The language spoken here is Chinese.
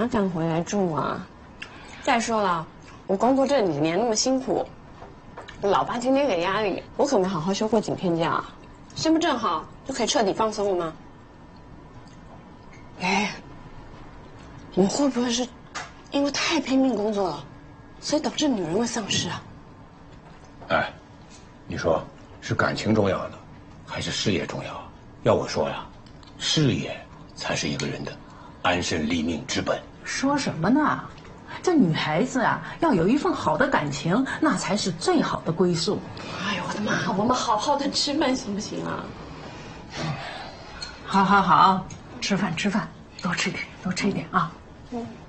敢回来住啊？再说了，我工作这几年那么辛苦，老爸天天给压力，我可没好好休过几天假，这不正好就可以彻底放松了吗？哎，我会不会是因为太拼命工作了，所以导致女人味丧失啊？ 哎，你说是感情重要呢，还是事业重要？要我说呀，事业才是一个人的安身立命之本。 说什么呢？这女孩子啊，要有一份好的感情，那才是最好的归宿。 哎呦我的妈！我们好好的吃饭行不行啊？ 好，吃饭，多吃点啊。 嗯。